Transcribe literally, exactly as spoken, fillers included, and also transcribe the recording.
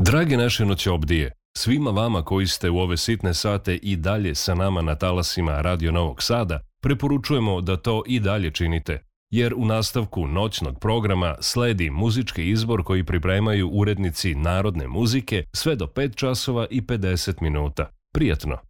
Drage naše noćobdije, svima vama koji ste u ove sitne sate i dalje sa nama na talasima Radio Novog Sada, preporučujemo da to i dalje činite, jer u nastavku noćnog programa sledi muzički izbor koji pripremaju urednici narodne muzike sve do pet časova i pedeset minuta. Prijatno!